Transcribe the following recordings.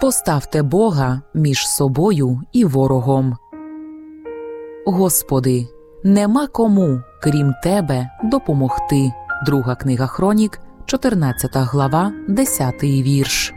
Поставте Бога між собою і ворогом. Господи, нема кому, крім Тебе, допомогти. Друга книга Хронік, 14 глава, 10 вірш.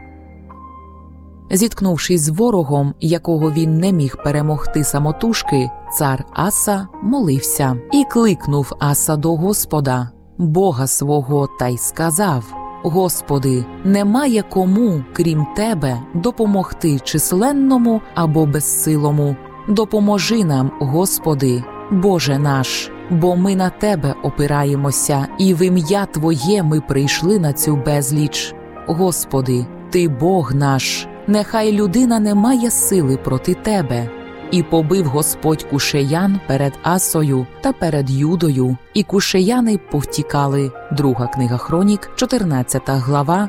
Зіткнувшись з ворогом, якого він не міг перемогти самотужки, цар Аса молився і кликнув Аса до Господа, Бога свого, та й сказав: «Господи, немає кому, крім Тебе, допомогти численному або безсилому. Допоможи нам, Господи, Боже наш, бо ми на Тебе опираємося, і в ім'я Твоє ми прийшли на цю безліч. Господи, Ти Бог наш, нехай людина не має сили проти Тебе». І побив Господь кушеян перед Асою та перед Юдою, і кушеяни повтікали. Друга книга Хронік, 14 глава,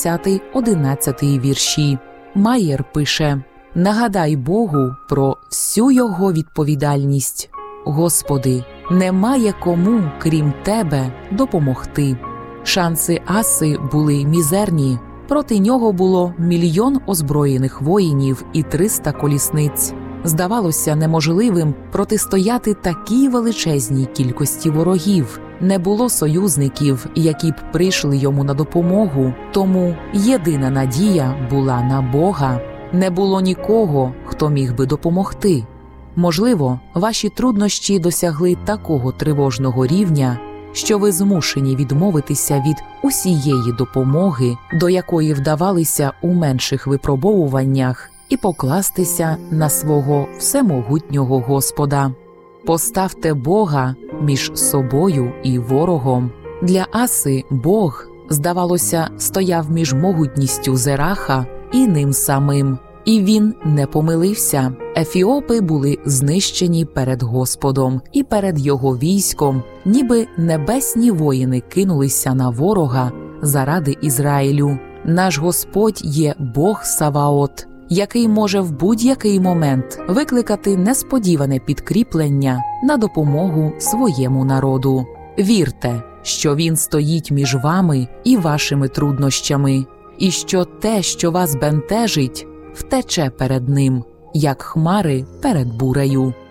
10-11 вірші. Майєр пише: «Нагадай Богу про всю Його відповідальність. Господи, немає кому, крім Тебе, допомогти». Шанси Аси були мізерні. Проти нього було 1 мільйон озброєних воїнів і 300 колісниць. Здавалося неможливим протистояти такій величезній кількості ворогів. Не було союзників, які б прийшли йому на допомогу, тому єдина надія була на Бога. Не було нікого, хто міг би допомогти. Можливо, ваші труднощі досягли такого тривожного рівня, що ви змушені відмовитися від усієї допомоги, до якої вдавалися у менших випробовуваннях, і покластися на свого всемогутнього Господа. Поставте Бога між собою і ворогом. Для Аси Бог, здавалося, стояв між могутністю Зераха і ним самим. І він не помилився. Ефіопи були знищені перед Господом і перед його військом, ніби небесні воїни кинулися на ворога заради Ізраїлю. Наш Господь є Бог Саваот, який може в будь-який момент викликати несподіване підкріплення на допомогу своєму народу. Вірте, що Він стоїть між вами і вашими труднощами, і що те, що вас бентежить, втече перед Ним, як хмари перед бурею.